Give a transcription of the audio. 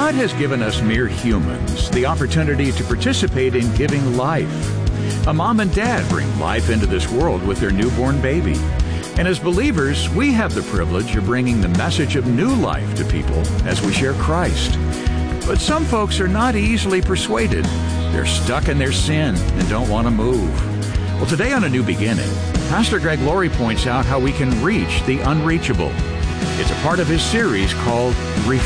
God has given us mere humans the opportunity to participate in giving life. A mom and dad bring life into this world with their newborn baby. And as believers, we have the privilege of bringing the message of new life to people as we share Christ. But some folks are not easily persuaded. They're stuck in their sin and don't want to move. Well, today on A New Beginning, Pastor Greg Laurie points out how we can reach the unreachable. It's a part of his series called